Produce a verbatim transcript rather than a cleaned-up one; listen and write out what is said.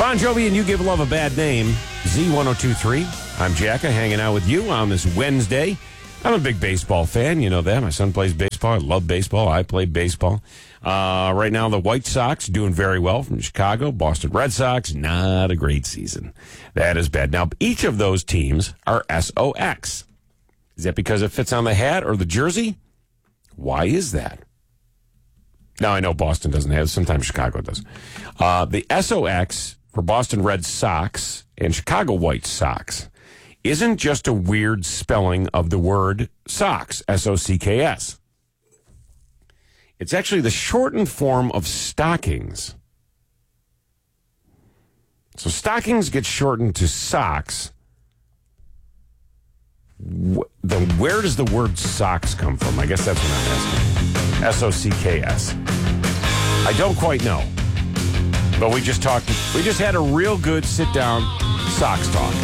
Bon Jovi and You Give Love a Bad Name. Z ten twenty-three. I'm Jacka, hanging out with you on this Wednesday. I'm a big baseball fan. You know that. My son plays baseball. I love baseball. I play baseball. Uh, right now, the White Sox doing very well from Chicago. Boston Red Sox, not a great season. That is bad. Now, each of those teams are S O X. Is that because it fits on the hat or the jersey? Why is that? Now, I know Boston doesn't have it. Sometimes Chicago does. Uh, the S O X for Boston Red Sox and Chicago White Sox isn't just a weird spelling of the word socks, S O C K S. It's actually the shortened form of stockings. So stockings get shortened to socks. Then where does the word socks come from? I guess that's what I'm asking. S O C K S. I don't quite know. But we just talked, we just had a real good sit-down Sox talk.